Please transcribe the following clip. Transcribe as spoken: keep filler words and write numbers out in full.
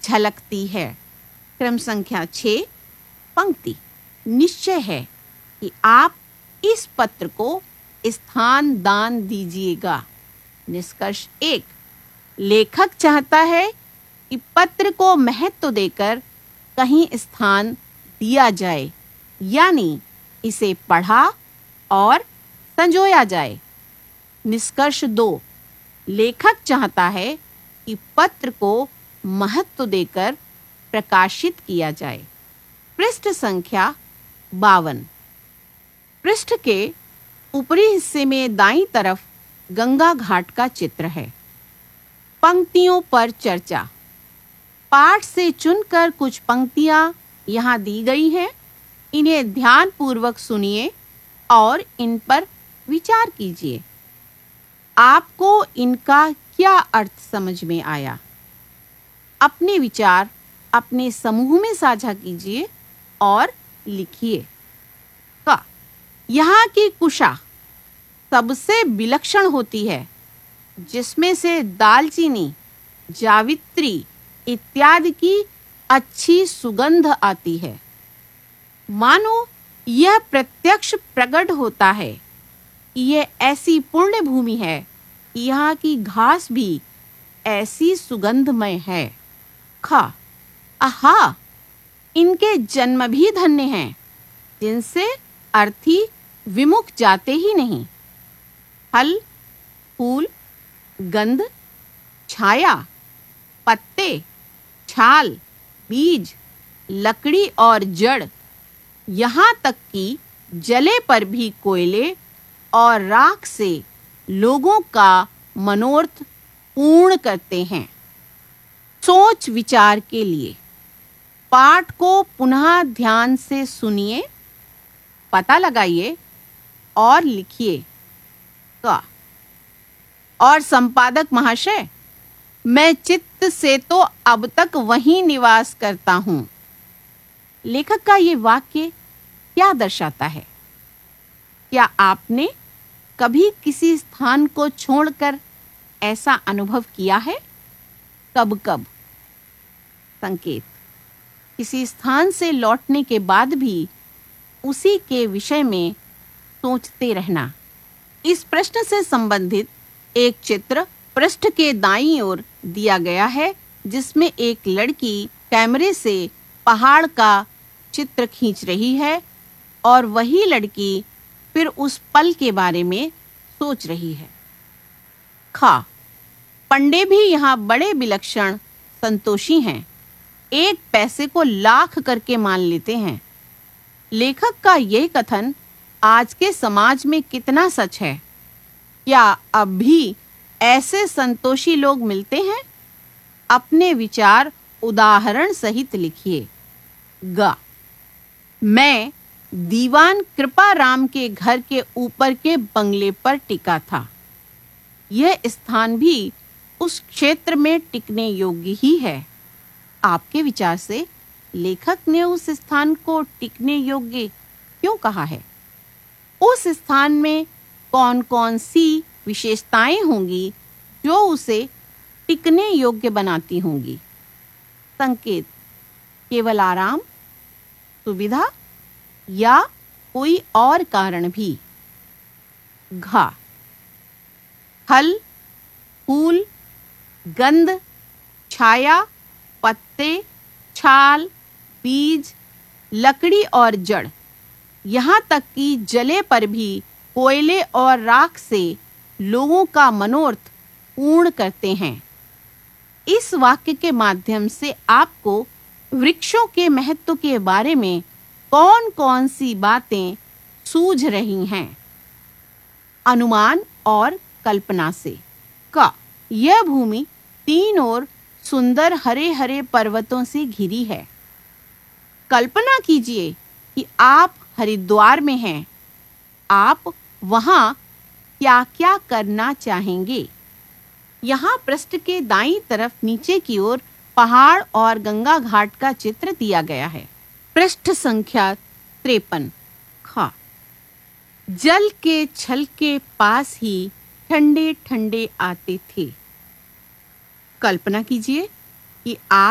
झलकती है। क्रम संख्या छह, पंक्ति। निश्चय है कि आप इस पत्र को स्थान दान दीजिएगा। निष्कर्ष एक, लेखक चाहता है कि पत्र को महत्व देकर कहीं स्थान दिया जाए, यानी इसे पढ़ा और संजोया जाए। निष्कर्ष दो, लेखक चाहता है कि पत्र को महत्व देकर प्रकाशित किया जाए। पृष्ठ संख्या बावन। पृष्ठ के ऊपरी हिस्से में दाईं तरफ गंगा घाट का चित्र है। पंक्तियों पर चर्चा। पाठ से चुनकर कुछ पंक्तियां यहाँ दी गई हैं। इन्हें ध्यानपूर्वक सुनिए और इन पर विचार कीजिए। आपको इनका क्या अर्थ समझ में आया? अपने विचार अपने समूह में साझा कीजिए और लिखिए। का यहाँ की कुशा सबसे विलक्षण होती है, जिसमें से दालचीनी, जावित्री इत्यादि की अच्छी सुगंध आती है। मानो यह प्रत्यक्ष प्रकट होता है कि यह ऐसी पुण्य भूमि है, यहाँ की घास भी ऐसी सुगंधमय है। खा आहा, इनके जन्म भी धन्य हैं, जिनसे अर्थी विमुख जाते ही नहीं। फल, फूल, गंध, छाया, पत्ते, छाल, बीज, लकड़ी और जड़, यहाँ तक कि जले पर भी कोयले और राख से लोगों का मनोरथ पूर्ण करते हैं। सोच विचार के लिए पाठ को पुनः ध्यान से सुनिए, पता लगाइए और लिखिए। का और संपादक महाशय, मैं चित्त से तो अब तक वहीं निवास करता हूँ। लेखक का ये वाक्य क्या दर्शाता है? क्या आपने कभी किसी स्थान को छोड़कर ऐसा अनुभव किया है? कब कब? संकेत। किसी स्थान से लौटने के बाद भी उसी के विषय में सोचते रहना। इस प्रश्न से संबंधित एक चित्र पृष्ठ के दाईं ओर दिया गया है, जिसमें एक लड़की कैमरे से पहाड़ का चित्र खींच रही है और वही लड़की फिर उस पल के बारे में सोच रही है। खा पंडे भी यहाँ बड़े विलक्षण संतोषी हैं, एक पैसे को लाख करके मान लेते हैं। लेखक का यह कथन आज के समाज में कितना सच है? क्या अब भी ऐसे संतोषी लोग मिलते हैं? अपने विचार उदाहरण सहित लिखिए। ग मैं दीवान कृपाराम के घर के ऊपर के बंगले पर टिका था। यह स्थान भी उस क्षेत्र में टिकने योग्य ही है। आपके विचार से लेखक ने उस स्थान को टिकने योग्य क्यों कहा है? उस स्थान में कौन-कौन सी विशेषताएं होंगी जो उसे टिकने योग्य बनाती होंगी? संकेत। केवल आराम, सुविधा या कोई और कारण भी? घा फल, फूल, गंध, छाया, पत्ते, छाल, बीज, लकड़ी और जड़, यहाँ तक कि जले पर भी कोयले और राख से लोगों का मनोरथ पूर्ण करते हैं। इस वाक्य के माध्यम से आपको वृक्षों के महत्व के बारे में कौन-कौन सी बातें सूझ रही हैं? अनुमान और कल्पना से। का यह भूमि तीन ओर सुंदर हरे-हरे पर्वतों से घिरी है। कल्पना कीजिए कि आप हरिद्वार में हैं। आप वहां क्या-क्या करना चाहेंगे? यहाँ पृष्ठ के दाईं तरफ नीचे की ओर पहाड़ और गंगा घाट का चित्र दिया गया है। पृष्ठ संख्या तिरपन। खा जल के छल के पास ही ठंडे ठंडे आते थे। कल्पना कीजिए कि आप